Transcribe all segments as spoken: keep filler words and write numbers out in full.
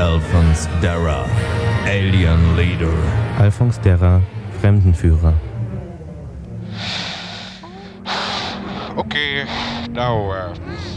Alphonse Darra, Alien Leader. Alphonse Darra, Fremdenführer. Okay, now uh,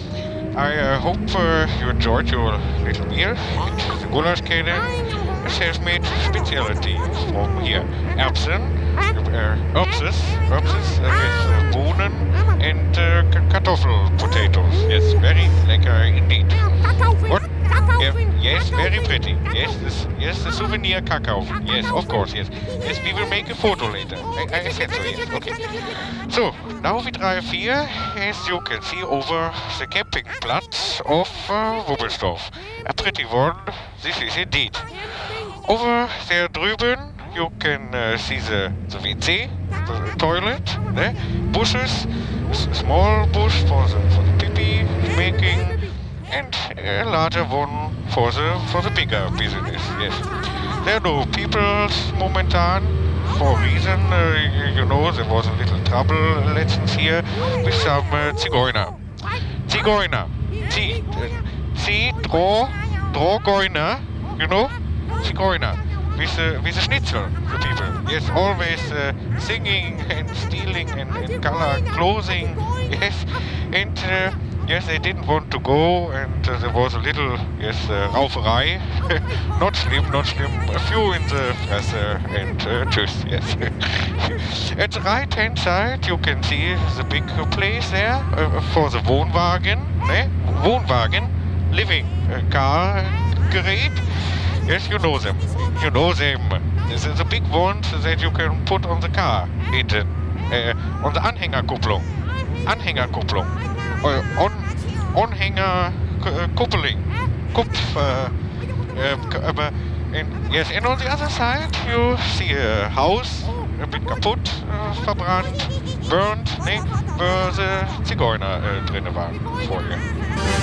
I uh, hope uh, you enjoyed your little meal. The goulash cannon has made specialty from here. Erbsen, uh, Erbses, Erbses uh, with uh, Bohnen and uh, Kartoffel potatoes. Yes, very lekker indeed. What? Yeah, yes, very pretty. Yes, this, yes, the souvenir cacao. Yes, of course, yes. Yes, we will make a photo later. I, I said so, yes, okay. So, now we drive here, as you can see, over the campingplatz of uh, Wubbelsdorf. A pretty one, this is indeed. Over there drüben, you can uh, see the, the W C, the toilet, ne? Bushes, s small bush for the, for the pee-pee making, and a larger one for the for the bigger business. Yes, there are no people momentan for a reason. Uh, you know, there was a little trouble letztens here with some uh, Zigeuner. Zigeuner. Z. Z. Dro. Drogoiner. You know, Zigeuner. With uh, with a schnitzel, the people. Yes, always uh, singing and stealing and, and color clothing. Yes, and. Uh, Yes, they didn't want to go, and uh, there was a little, yes, uh, Rauferei. Not schlimm, not schlimm. A few in the Fresse, and uh, tschüss, yes. At the right-hand side, you can see the big place there uh, for the Wohnwagen, ne? Wohnwagen, living uh, car gerät. Yes, you know them. You know them. This is the big ones that you can put on the car, hinten, uh, on the Anhängerkupplung. Anhängerkupplung. Uh, on, Anhänger uh, coupling, Kupf, uh, uh, uh, and yes, and on the other side you see a house, a bit kaputt, uh, verbrannt, burned, ne, where the Zigeuner uh, drin waren vorher.